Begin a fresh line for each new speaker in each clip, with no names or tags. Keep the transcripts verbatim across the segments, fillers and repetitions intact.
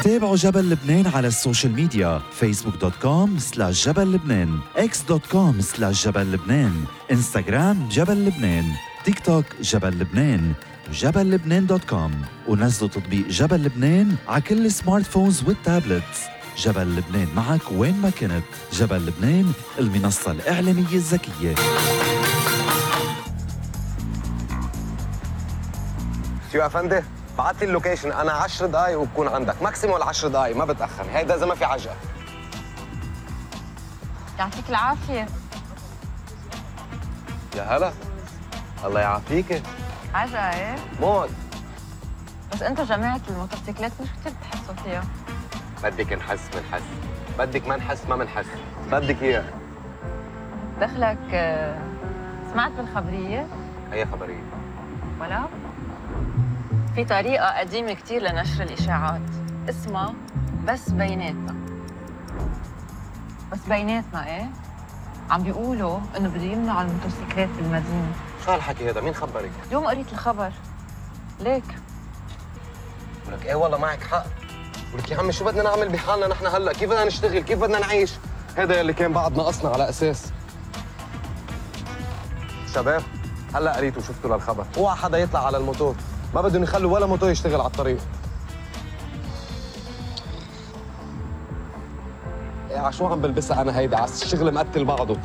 تابعوا جبل لبنان على السوشيال ميديا فيسبوك دوت كوم سلاش جبل لبنان، اكس دوت كوم سلاش جبل لبنان، انستغرام جبل لبنان، تيك توك جبل لبنان، جبل لبنان دوت كوم، ونزلوا تطبيق جبل لبنان على كل السمارت فونز والتابلتس. جبل لبنان معك وين ما كنت. جبل لبنان، المنصة الإعلامية الذكية.
شو يا فندم؟ بعت لي اللوكيشن، انا عشر دقايق وبكون عندك، ماكسيموم عشر دقايق ما بتاخر، هيدا اذا ما في عجقه.
يعطيك العافيه.
يا هلا، الله يعافيكي.
عجقه ايه؟
موت.
بس انتوا جماعه الموتوسيكلات مش كثير بتحسوا فيها.
بدك نحس منحس، بدك ما نحس ما منحس، بدك اياه.
دخلك سمعت بالخبريه؟
اي خبريه؟
ولا؟ في طريقة قديمة كتير لنشر الإشاعات اسمها بس بيناتنا. بس بيناتنا إيه؟ عم بيقولوا إنه بده يمنعوا الموتوسيكلات بالمدينة.
شو هالحكي هذا؟ مين خبرك؟
اليوم قريت الخبر. ليك؟
ولك إيه والله معك حق. ولك يا عمي شو بدنا نعمل بحالنا نحن هلا؟ كيف بدنا نشتغل؟ كيف بدنا نعيش؟ هذا اللي كان بعد ناقصنا على أساس. شباب هلا قريتوا وشفتوا للخبر، اوعى حدا يطلع على الموتور، ما بدهم يخلوا ولا موتور يشتغل على الطريق. ايه على شو عم بلبسها انا هيدا؟ على الشغل مقتل بعضه.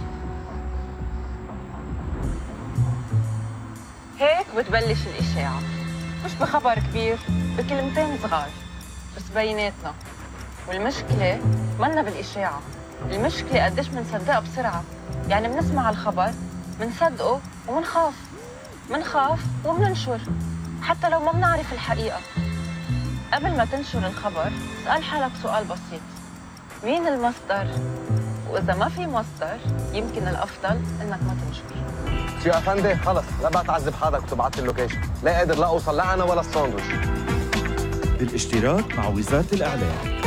هيك بتبلش الإشاعة، مش بخبر كبير، بكلمتين صغار، بس بيناتنا. والمشكلة منا بالإشاعة، المشكلة قديش منصدقها بسرعة. يعني بنسمع الخبر منصدقه ومنخاف، منخاف ومننشر حتى لو ما بنعرف الحقيقة. قبل ما تنشر الخبر اسأل حالك سؤال بسيط: مين المصدر؟ وإذا ما في مصدر يمكن الأفضل إنك ما تنشر.
شو يا فندم؟ خلص لا بقى تعذب حالك وتبعت لي اللوكيشن، لا قادر لا أوصل لا أنا ولا الساندويتش.
بالاشتراك مع وزارة الإعلام.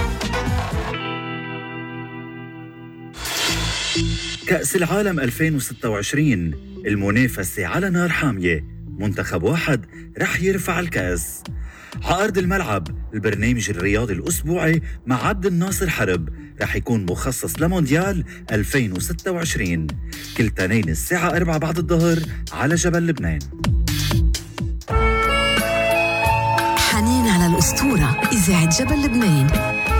كأس العالم ألفين وستة وعشرين، المنافسة على نار حامية، منتخب واحد رح يرفع الكأس. على أرض الملعب، البرنامج الرياضي الأسبوعي مع عبد الناصر حرب رح يكون مخصص لمونديال ألفين وستة وعشرين، كل تنين الساعة أربعة بعد الظهر على جبل لبنان.
حنين على الأسطورة، إذاعة جبل لبنان.